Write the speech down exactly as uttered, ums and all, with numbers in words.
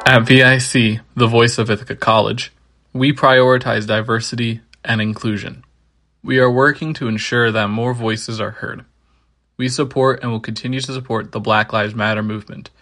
At V I C, the voice of Ithaca College, we prioritize diversity and inclusion. We are working to ensure that more voices are heard. We support and will continue to support the Black Lives Matter movement